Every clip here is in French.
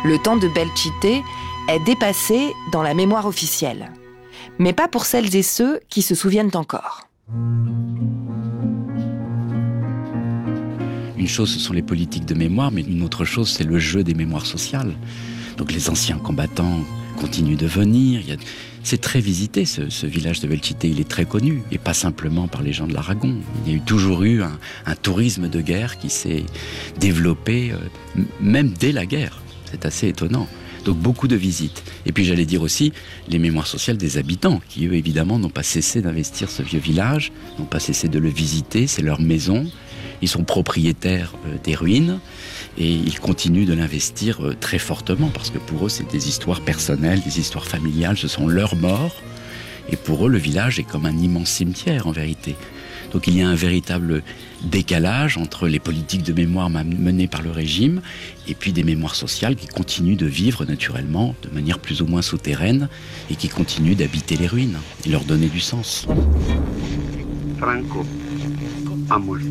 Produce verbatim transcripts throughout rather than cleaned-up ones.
Le temps de Belchite est dépassé dans la mémoire officielle. Mais pas pour celles et ceux qui se souviennent encore. Une chose, ce sont les politiques de mémoire, mais une autre chose, c'est le jeu des mémoires sociales. Donc les anciens combattants continuent de venir. Il y a... C'est très visité, ce, ce village de Belchite. Il est très connu, et pas simplement par les gens de l'Aragon. Il y a eu, toujours eu un, un tourisme de guerre qui s'est développé, euh, même dès la guerre. C'est assez étonnant. Donc beaucoup de visites. Et puis j'allais dire aussi les mémoires sociales des habitants, qui eux évidemment n'ont pas cessé d'investir ce vieux village, n'ont pas cessé de le visiter, c'est leur maison. Ils sont propriétaires euh, des ruines et ils continuent de l'investir euh, très fortement parce que pour eux c'est des histoires personnelles, des histoires familiales, ce sont leurs morts. Et pour eux le village est comme un immense cimetière en vérité. Donc il y a un véritable décalage entre les politiques de mémoire menées par le régime et puis des mémoires sociales qui continuent de vivre naturellement de manière plus ou moins souterraine et qui continuent d'habiter les ruines et leur donner du sens. Franco a muerte.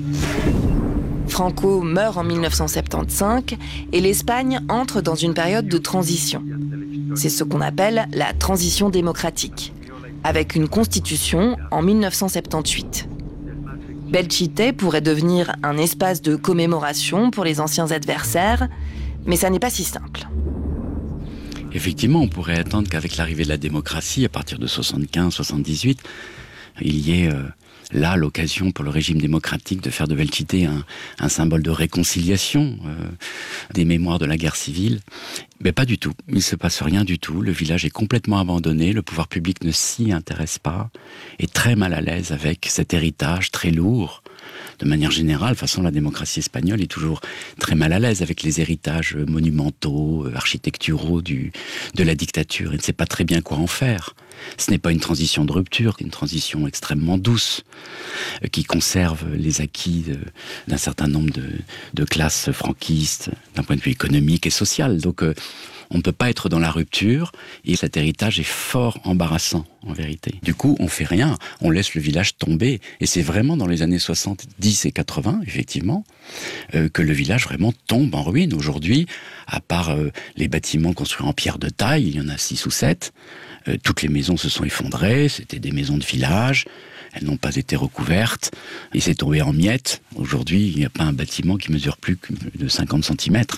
Franco meurt en mille neuf cent soixante-quinze et l'Espagne entre dans une période de transition. C'est ce qu'on appelle la transition démocratique, avec une constitution en mille neuf cent soixante-dix-huit. Belchite pourrait devenir un espace de commémoration pour les anciens adversaires, mais ça n'est pas si simple. Effectivement, on pourrait attendre qu'avec l'arrivée de la démocratie, à partir de soixante-quinze soixante-dix-huit, il y ait euh, là l'occasion pour le régime démocratique de faire de Belchite un, un symbole de réconciliation euh, des mémoires de la guerre civile. Mais pas du tout. Il ne se passe rien du tout. Le village est complètement abandonné. Le pouvoir public ne s'y intéresse pas. Est très mal à l'aise avec cet héritage très lourd. De manière générale, de toute façon, la démocratie espagnole est toujours très mal à l'aise avec les héritages monumentaux, architecturaux du, de la dictature. Elle ne sait pas très bien quoi en faire. Ce n'est pas une transition de rupture, c'est une transition extrêmement douce, euh, qui conserve les acquis de, d'un certain nombre de, de classes franquistes, d'un point de vue économique et social. Donc, euh, on ne peut pas être dans la rupture, et cet héritage est fort embarrassant, en vérité. Du coup, on fait rien, on laisse le village tomber, et c'est vraiment dans les années soixante-dix et quatre-vingts, effectivement, euh, que le village vraiment tombe en ruine. Aujourd'hui, à part euh, les bâtiments construits en pierre de taille, il y en a six ou sept, euh, toutes les maisons se sont effondrées, c'était des maisons de village, elles n'ont pas été recouvertes, et c'est tombé en miettes. Aujourd'hui, il n'y a pas un bâtiment qui mesure plus que de cinquante centimètres.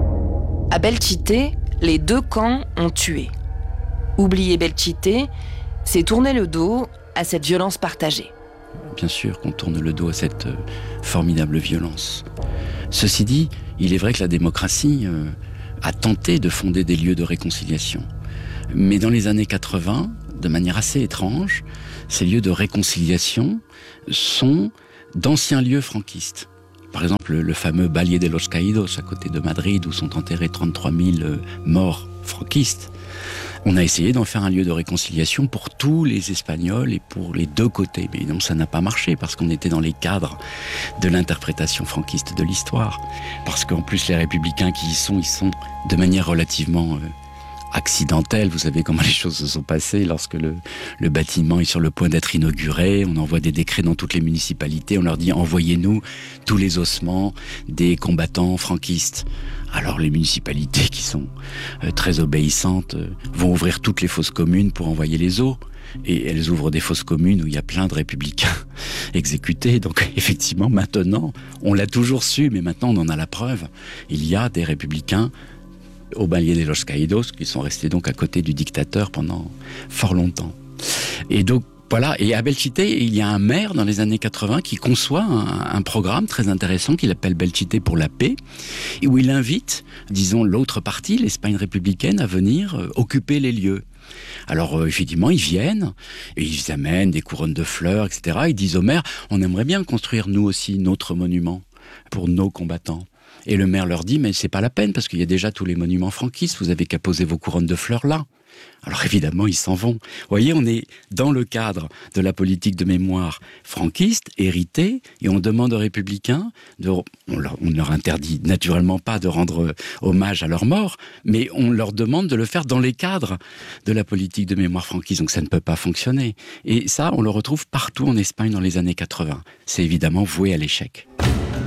À Belchite, les deux camps ont tué. Oublier Belchite, c'est tourner le dos à cette violence partagée. Bien sûr qu'on tourne le dos à cette euh, formidable violence. Ceci dit, il est vrai que la démocratie euh, a tenté de fonder des lieux de réconciliation. Mais dans les années quatre-vingts, de manière assez étrange, ces lieux de réconciliation sont d'anciens lieux franquistes. Par exemple, le, le fameux Valle de los Caídos, à côté de Madrid, où sont enterrés trente-trois mille euh, morts franquistes. On a essayé d'en faire un lieu de réconciliation pour tous les Espagnols et pour les deux côtés. Mais non, ça n'a pas marché, parce qu'on était dans les cadres de l'interprétation franquiste de l'histoire. Parce qu'en plus, les républicains qui y sont, ils sont de manière relativement euh, accidentelle. Vous savez comment les choses se sont passées lorsque le, le bâtiment est sur le point d'être inauguré. On envoie des décrets dans toutes les municipalités. On leur dit « envoyez-nous tous les ossements des combattants franquistes ». Alors les municipalités qui sont euh, très obéissantes euh, vont ouvrir toutes les fosses communes pour envoyer les os. Et elles ouvrent des fosses communes où il y a plein de républicains exécutés. Donc effectivement, maintenant, on l'a toujours su, mais maintenant on en a la preuve. Il y a des républicains au Valle de los Caídos, qui sont restés donc à côté du dictateur pendant fort longtemps. Et donc, voilà. Et à Belchite, il y a un maire dans les années quatre-vingts qui conçoit un, un programme très intéressant qu'il appelle Belchite pour la paix, et où il invite, disons, l'autre partie, l'Espagne républicaine, à venir euh, occuper les lieux. Alors, euh, effectivement, ils viennent, et ils amènent des couronnes de fleurs, et cetera. Ils disent au maire, on aimerait bien construire, nous aussi, notre monument pour nos combattants. Et le maire leur dit, mais c'est pas la peine, parce qu'il y a déjà tous les monuments franquistes, vous avez qu'à poser vos couronnes de fleurs là. Alors évidemment, ils s'en vont. Vous voyez, on est dans le cadre de la politique de mémoire franquiste, héritée, et on demande aux républicains, de, on, leur, on leur interdit naturellement pas de rendre hommage à leur mort, mais on leur demande de le faire dans les cadres de la politique de mémoire franquiste, donc ça ne peut pas fonctionner. Et ça, on le retrouve partout en Espagne dans les années quatre-vingts. C'est évidemment voué à l'échec.